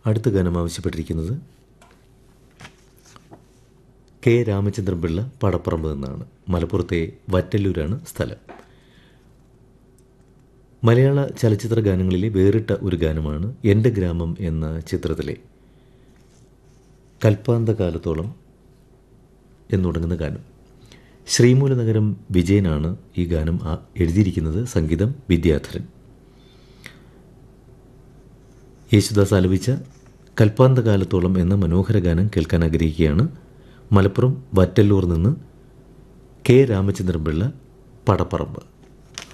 അടുത്ത ഗാനം ആവശ്യപ്പെട്ടിരിക്കുന്നത് കെ രാമചന്ദ്രൻപിള്ള പടപ്പറമ്പ് എന്നാണ്. മലപ്പുറത്തെ വറ്റല്ലൂരാണ് സ്ഥലം. മലയാള ചലച്ചിത്ര ഗാനങ്ങളിലെ വേറിട്ട ഒരു ഗാനമാണ് എൻ്റെ ഗ്രാമം എന്ന ചിത്രത്തിലെ കൽപ്പാന്തകാലത്തോളം എന്നുടങ്ങുന്ന ഗാനം. ശ്രീമൂലനഗരം വിജയനാണ് ഈ ഗാനം എഴുതിയിരിക്കുന്നത്. സംഗീതം വിദ്യാധരൻ. യേശുദാസ് ആലപിച്ച കൽപ്പാന്തകാലത്തോളം എന്ന മനോഹര ഗാനം കേൾക്കാൻ ആഗ്രഹിക്കുകയാണ് മലപ്പുറം വറ്റല്ലൂർ നിന്ന് കെ രാമചന്ദ്രൻപിള്ള പടപ്പറമ്പ്.